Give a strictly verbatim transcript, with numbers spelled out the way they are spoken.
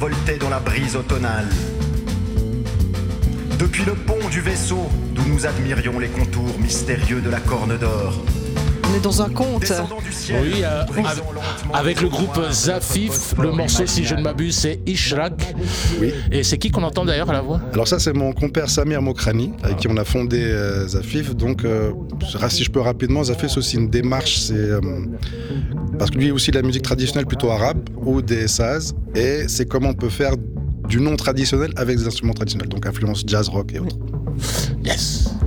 virevoltait dans la brise automnale. Depuis le pont du vaisseau, d'où nous admirions les contours mystérieux de la Corne d'Or. On est dans un conte. Oui, euh, avec, avec le groupe Zafif, le morceau, si je ne m'abuse, c'est Ishraq. Oui. Et c'est qui qu'on entend d'ailleurs à la voix ? Alors ça, c'est mon compère Samir Mokrani, avec qui on a fondé euh, Zafif. Donc, euh, si je peux rapidement, Zafif, c'est aussi une démarche, c'est... Euh, parce que lui, aussi de la musique traditionnelle plutôt arabe, ou des saz, et c'est comment on peut faire du non traditionnel avec des instruments traditionnels, donc influence jazz, rock et autres. Yes.